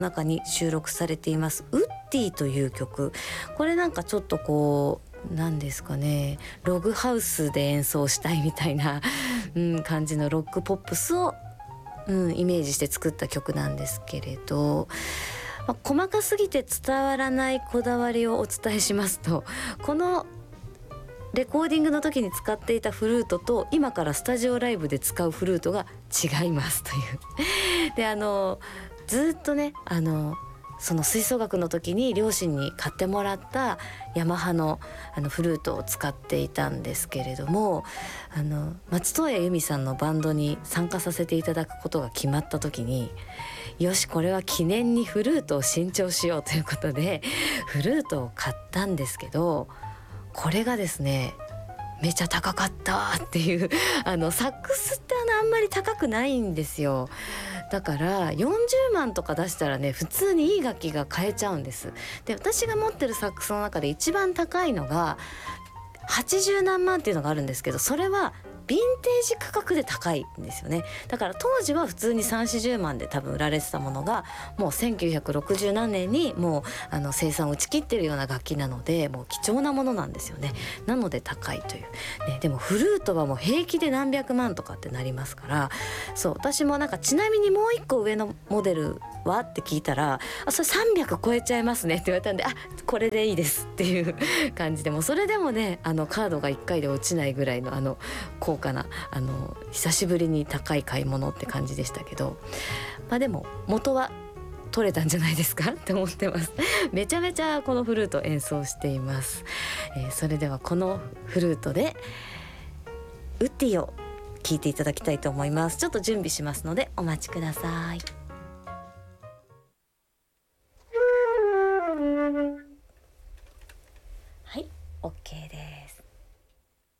中に収録されていますウッディという曲、これなんかちょっとこうなんですかね、ログハウスで演奏したいみたいな、感じのロックポップスを、イメージして作った曲なんですけれど、細かすぎて伝わらないこだわりをお伝えしますと、このレコーディングの時に使っていたフルートと今からスタジオライブで使うフルートが違いますというでずっとねその吹奏楽の時に両親に買ってもらったヤマハのフルートを使っていたんですけれども、松任谷由実さんのバンドに参加させていただくことが決まった時に、よしこれは記念にフルートを新調しようということでフルートを買ったんですけど、これがですねめちゃ高かったっていうサックスってあんまり高くないんですよ。だから40万とか出したらね普通にいい楽器が買えちゃうんです。で私が持ってるサックスの中で一番高いのが80何万っていうのがあるんですけど、それはヴィンテージ価格で高いんですよね。だから当時は普通に3、40万で多分売られてたものが、もう1960何年にもう生産を打ち切ってるような楽器なので、もう貴重なものなんですよね。なので高いという、でもフルートはもう平気で何百万とかってなりますから、そう私もなんかちなみにもう一個上のモデルはって聞いたら、それ300超えちゃいますねって言われたんで、これでいいですっていう感じで、もそれでもねカードが1回で落ちないぐらいの高価な久しぶりに高い買い物って感じでしたけど、でも元は取れたんじゃないですかって思ってますめちゃめちゃこのフルート演奏しています。それではこのフルートでウッディを聴いていただきたいと思います。ちょっと準備しますのでお待ちください。はい、OK です。